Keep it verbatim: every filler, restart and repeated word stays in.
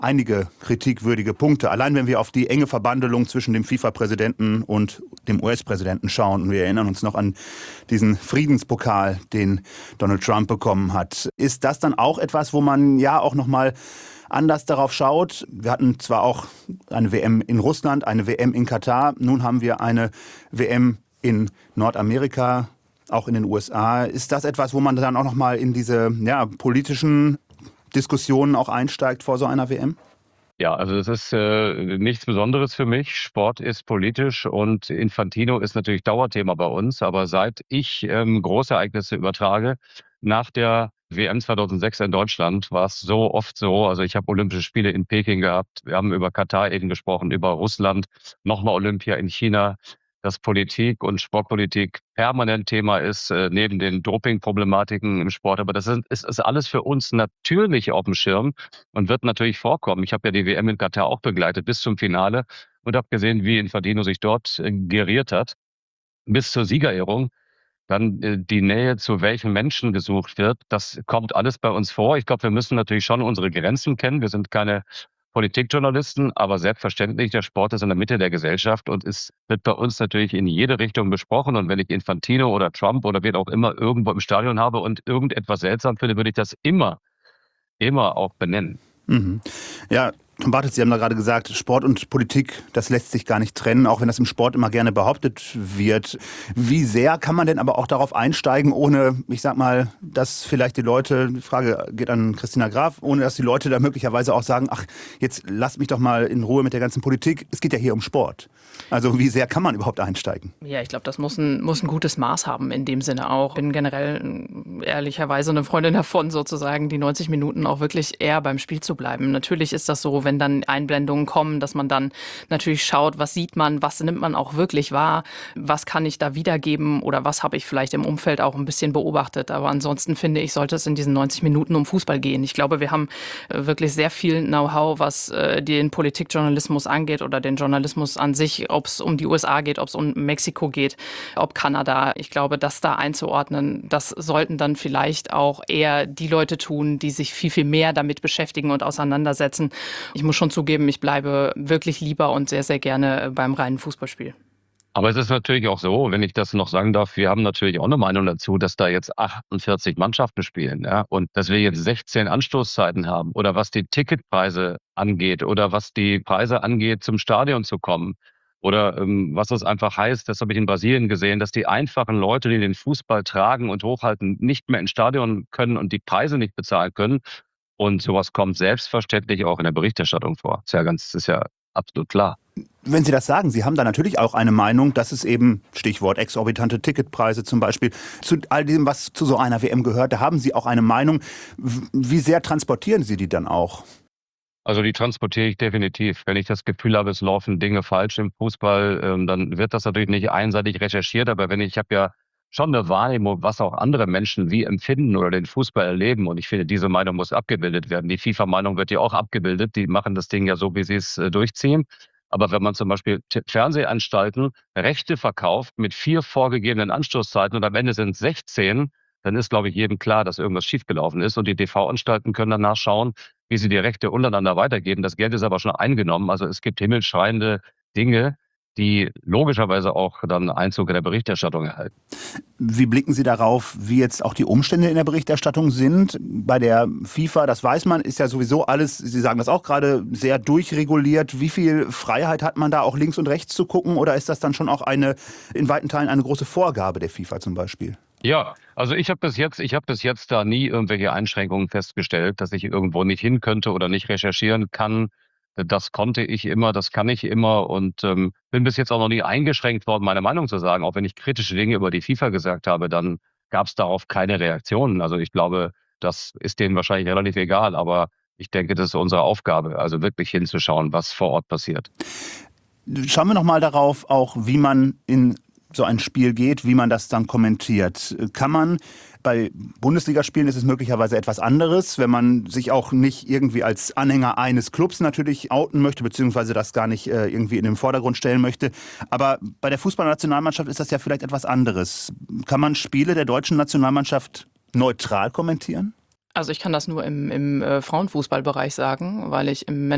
einige kritikwürdige Punkte. Allein wenn wir auf die enge Verbandelung zwischen dem FIFA-Präsidenten und dem U S-Präsidenten schauen. Und wir erinnern uns noch an diesen Friedenspokal, den Donald Trump bekommen hat. Ist das dann auch etwas, wo man ja auch nochmal anders darauf schaut? Wir hatten zwar auch eine W M in Russland, eine W M in Katar. Nun haben wir eine W M in Nordamerika, auch in den U S A. Ist das etwas, wo man dann auch nochmal in diese ja, politischen Diskussionen auch einsteigt vor so einer W M? Ja, also es ist äh, nichts Besonderes für mich. Sport ist politisch und Infantino ist natürlich Dauerthema bei uns. Aber seit ich ähm, Großereignisse übertrage, nach der W M zweitausendsechs in Deutschland war es so oft so. Also ich habe Olympische Spiele in Peking gehabt. Wir haben über Katar eben gesprochen, über Russland, nochmal Olympia in China. Dass Politik und Sportpolitik permanent Thema ist, äh, neben den Dopingproblematiken im Sport. Aber das ist, ist, ist alles für uns natürlich auf dem Schirm und wird natürlich vorkommen. Ich habe ja die W M in Katar auch begleitet bis zum Finale und habe gesehen, wie Infantino sich dort äh, geriert hat, bis zur Siegerehrung. Dann äh, die Nähe zu welchen Menschen gesucht wird, das kommt alles bei uns vor. Ich glaube, wir müssen natürlich schon unsere Grenzen kennen. Wir sind keine Politikjournalisten, aber selbstverständlich, der Sport ist in der Mitte der Gesellschaft und es wird bei uns natürlich in jede Richtung besprochen. Und wenn ich Infantino oder Trump oder wen auch immer irgendwo im Stadion habe und irgendetwas seltsam finde, würde ich das immer, immer auch benennen. Mhm. Ja, Tom Bartels, Sie haben da gerade gesagt, Sport und Politik, das lässt sich gar nicht trennen, auch wenn das im Sport immer gerne behauptet wird. Wie sehr kann man denn aber auch darauf einsteigen, ohne, ich sag mal, dass vielleicht die Leute, die Frage geht an Christina Graf, ohne dass die Leute da möglicherweise auch sagen, ach, jetzt lasst mich doch mal in Ruhe mit der ganzen Politik. Es geht ja hier um Sport. Also wie sehr kann man überhaupt einsteigen? Ja, ich glaube, das muss ein, muss ein gutes Maß haben in dem Sinne auch. Ich bin generell ehrlicherweise eine Freundin davon, sozusagen die neunzig Minuten auch wirklich eher beim Spiel zu bleiben. Natürlich ist das so, wenn dann Einblendungen kommen, dass man dann natürlich schaut, was sieht man, was nimmt man auch wirklich wahr, was kann ich da wiedergeben oder was habe ich vielleicht im Umfeld auch ein bisschen beobachtet. Aber ansonsten finde ich, sollte es in diesen neunzig Minuten um Fußball gehen. Ich glaube, wir haben wirklich sehr viel Know-how, was den Politikjournalismus angeht oder den Journalismus an sich, ob es um die U S A geht, ob es um Mexiko geht, ob Kanada. Ich glaube, das da einzuordnen, das sollten dann vielleicht auch eher die Leute tun, die sich viel, viel mehr damit beschäftigen und auseinandersetzen. Ich muss schon zugeben, ich bleibe wirklich lieber und sehr, sehr gerne beim reinen Fußballspiel. Aber es ist natürlich auch so, wenn ich das noch sagen darf, wir haben natürlich auch eine Meinung dazu, dass da jetzt achtundvierzig Mannschaften spielen, ja, und dass wir jetzt sechzehn Anstoßzeiten haben oder was die Ticketpreise angeht oder was die Preise angeht, zum Stadion zu kommen oder ähm, was es einfach heißt, das habe ich in Brasilien gesehen, dass die einfachen Leute, die den Fußball tragen und hochhalten, nicht mehr ins Stadion können und die Preise nicht bezahlen können. Und sowas kommt selbstverständlich auch in der Berichterstattung vor. Ist ja ganz, ist ja absolut klar. Wenn Sie das sagen, Sie haben da natürlich auch eine Meinung, dass es eben, Stichwort exorbitante Ticketpreise zum Beispiel, zu all dem, was zu so einer W M gehört, da haben Sie auch eine Meinung. Wie sehr transportieren Sie die dann auch? Also die transportiere ich definitiv. Wenn ich das Gefühl habe, es laufen Dinge falsch im Fußball, ähm, dann wird das natürlich nicht einseitig recherchiert. Aber wenn ich, ich habe ja schon eine Wahrnehmung, was auch andere Menschen wie empfinden oder den Fußball erleben. Und ich finde, diese Meinung muss abgebildet werden. Die FIFA-Meinung wird ja auch abgebildet. Die machen das Ding ja so, wie sie es äh, durchziehen. Aber wenn man zum Beispiel T- Fernsehanstalten Rechte verkauft mit vier vorgegebenen Anstoßzeiten und am Ende sind es sechzehn, dann ist, glaube ich, jedem klar, dass irgendwas schiefgelaufen ist. Und die T V-Anstalten können danach schauen, wie sie die Rechte untereinander weitergeben. Das Geld ist aber schon eingenommen. Also es gibt himmelschreiende Dinge, die logischerweise auch dann Einzug in der Berichterstattung erhalten. Wie blicken Sie darauf, wie jetzt auch die Umstände in der Berichterstattung sind? Bei der FIFA, das weiß man, ist ja sowieso alles, Sie sagen das auch gerade, sehr durchreguliert. Wie viel Freiheit hat man da auch links und rechts zu gucken? Oder ist das dann schon auch eine, in weiten Teilen eine große Vorgabe der FIFA zum Beispiel? Ja, also ich habe bis jetzt, ich habe bis jetzt da nie irgendwelche Einschränkungen festgestellt, dass ich irgendwo nicht hin könnte oder nicht recherchieren kann. Das konnte ich immer, das kann ich immer und ähm, bin bis jetzt auch noch nie eingeschränkt worden, meine Meinung zu sagen. Auch wenn ich kritische Dinge über die FIFA gesagt habe, dann gab es darauf keine Reaktionen. Also ich glaube, das ist denen wahrscheinlich relativ egal, aber ich denke, das ist unsere Aufgabe, also wirklich hinzuschauen, was vor Ort passiert. Schauen wir noch mal darauf, auch wie man in so ein Spiel geht, wie man das dann kommentiert. Kann man, bei Bundesligaspielen ist es möglicherweise etwas anderes, wenn man sich auch nicht irgendwie als Anhänger eines Clubs natürlich outen möchte, beziehungsweise das gar nicht äh, irgendwie in den Vordergrund stellen möchte. Aber bei der Fußballnationalmannschaft ist das ja vielleicht etwas anderes. Kann man Spiele der deutschen Nationalmannschaft neutral kommentieren? Also ich kann das nur im, im äh, Frauenfußballbereich sagen, weil ich im